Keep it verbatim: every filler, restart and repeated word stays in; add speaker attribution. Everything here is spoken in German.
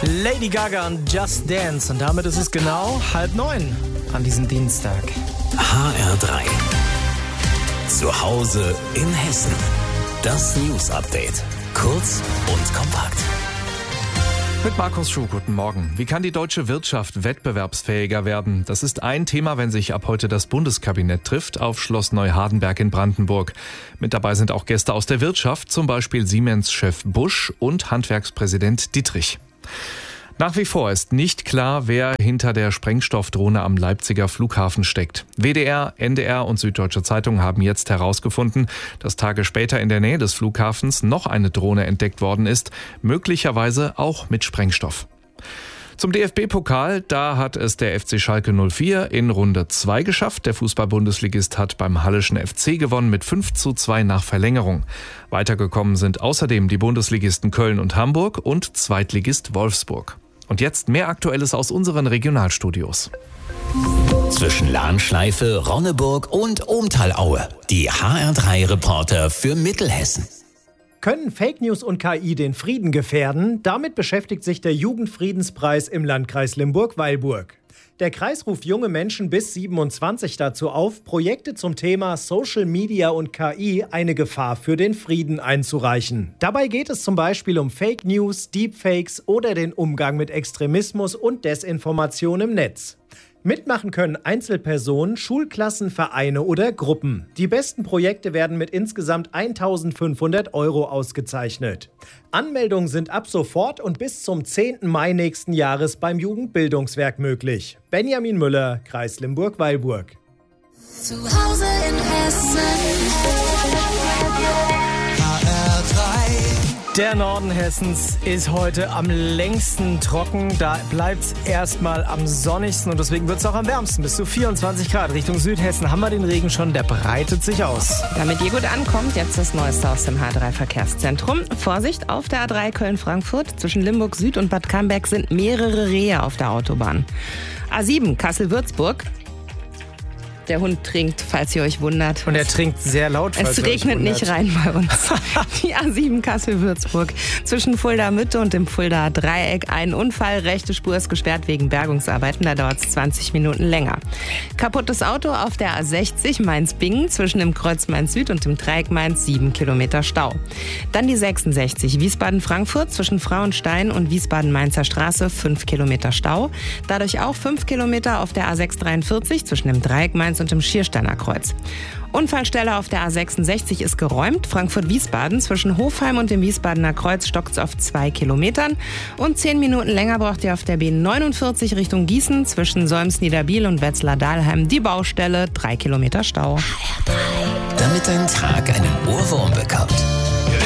Speaker 1: Lady Gaga und Just Dance. Und damit ist es genau halb neun an diesem Dienstag.
Speaker 2: H R drei. Zu Hause in Hessen. Das News Update. Kurz und kompakt.
Speaker 3: Mit Markus Schuh, guten Morgen. Wie kann die deutsche Wirtschaft wettbewerbsfähiger werden? Das ist ein Thema, wenn sich ab heute das Bundeskabinett trifft auf Schloss Neuhardenberg in Brandenburg. Mit dabei sind auch Gäste aus der Wirtschaft, zum Beispiel Siemens-Chef Busch und Handwerkspräsident Dietrich. Nach wie vor ist nicht klar, wer hinter der Sprengstoffdrohne am Leipziger Flughafen steckt. W D R, N D R und Süddeutsche Zeitung haben jetzt herausgefunden, dass Tage später in der Nähe des Flughafens noch eine Drohne entdeckt worden ist, möglicherweise auch mit Sprengstoff. Zum D F B-Pokal, da hat es der F C Schalke null vier in Runde zwei geschafft. Der Fußball-Bundesligist hat beim Halleschen F C gewonnen mit fünf zu zwei nach Verlängerung. Weitergekommen sind außerdem die Bundesligisten Köln und Hamburg und Zweitligist Wolfsburg. Und jetzt mehr Aktuelles aus unseren Regionalstudios.
Speaker 2: Zwischen Lahnschleife, Ronneburg und Ohmtalaue. Die H R drei Reporter für Mittelhessen.
Speaker 4: Können Fake News und K I den Frieden gefährden? Damit beschäftigt sich der Jugendfriedenspreis im Landkreis Limburg-Weilburg. Der Kreis ruft junge Menschen bis siebenundzwanzig dazu auf, Projekte zum Thema Social Media und K I eine Gefahr für den Frieden einzureichen. Dabei geht es zum Beispiel um Fake News, Deepfakes oder den Umgang mit Extremismus und Desinformation im Netz. Mitmachen können Einzelpersonen, Schulklassen, Vereine oder Gruppen. Die besten Projekte werden mit insgesamt eintausendfünfhundert Euro ausgezeichnet. Anmeldungen sind ab sofort und bis zum zehnten Mai nächsten Jahres beim Jugendbildungswerk möglich. Benjamin Müller, Kreis Limburg-Weilburg.
Speaker 5: Zu Hause in Hessen.
Speaker 1: Der Norden Hessens ist heute am längsten trocken. Da bleibt es erstmal am sonnigsten und deswegen wird es auch am wärmsten. Bis zu vierundzwanzig Grad. Richtung Südhessen haben wir den Regen schon, der breitet sich aus.
Speaker 6: Damit ihr gut ankommt, jetzt das Neueste aus dem H drei Verkehrszentrum. Vorsicht, auf der A drei Köln-Frankfurt zwischen Limburg Süd und Bad Camberg sind mehrere Rehe auf der Autobahn. A sieben Kassel-Würzburg. Der Hund trinkt, falls ihr euch wundert.
Speaker 1: Und er trinkt sehr laut, falls
Speaker 6: Es regnet nicht rein bei uns. Die A sieben Kassel-Würzburg. Zwischen Fulda Mitte und dem Fulda Dreieck ein Unfall. Rechte Spur ist gesperrt wegen Bergungsarbeiten. Da dauert es zwanzig Minuten länger. Kaputtes Auto auf der A sechzig Mainz-Bingen. Zwischen dem Kreuz Mainz-Süd und dem Dreieck Mainz sieben Kilometer Stau. Dann die sechsundsechzig Wiesbaden-Frankfurt. Zwischen Frauenstein und Wiesbaden-Mainzer Straße fünf Kilometer Stau. Dadurch auch fünf Kilometer auf der A sechs dreiundvierzig zwischen dem Dreieck Mainz und dem Schiersteiner Kreuz. Unfallstelle auf der A sechsundsechzig ist geräumt. Frankfurt-Wiesbaden zwischen Hofheim und dem Wiesbadener Kreuz stockt es auf zwei Kilometern. Und zehn Minuten länger braucht ihr auf der B neunundvierzig Richtung Gießen zwischen Solms-Niederbiel und Wetzlar-Dahlheim die Baustelle, drei Kilometer Stau.
Speaker 2: Damit dein Tag einen Ohrwurm bekommt.